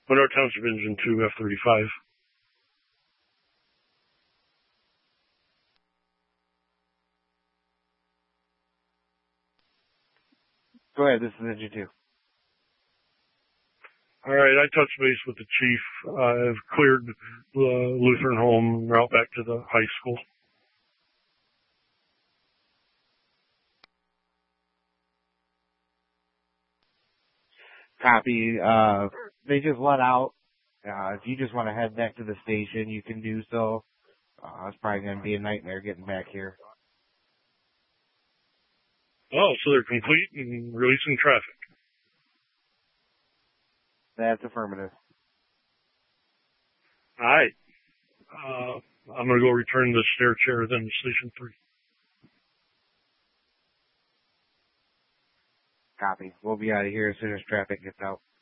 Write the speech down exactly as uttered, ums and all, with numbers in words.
Monroe Township Engine two F thirty-five. Go ahead, this is Engine two. All right, I touched base with the chief. Uh, I've cleared the Lutheran home route back to the high school. Copy. Uh, they just let out. Uh, if you just want to head back to the station, you can do so. Uh, it's probably going to be a nightmare getting back here. Oh, so they're complete and releasing traffic. That's affirmative. All right. Uh, I'm going to go return the stair chair then to Station three. Copy. We'll be out of here as soon as traffic gets out.